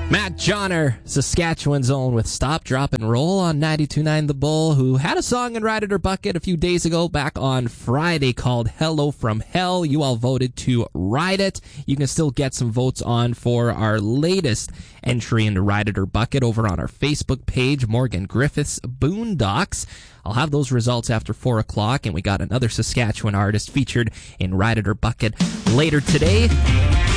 Matt Johnner, Saskatchewan's own, with Stop, Drop, and Roll on 92.9 The Bull, who had a song in Ride It or Bucket a few days ago, back on Friday, called Hello from Hell. You all voted to ride it. You can still get some votes on for our latest entry into Ride It or Bucket over on our Facebook page, Morgan Griffiths Boondocks. I'll have those results after 4 o'clock, and we got another Saskatchewan artist featured in Ride It or Bucket later today.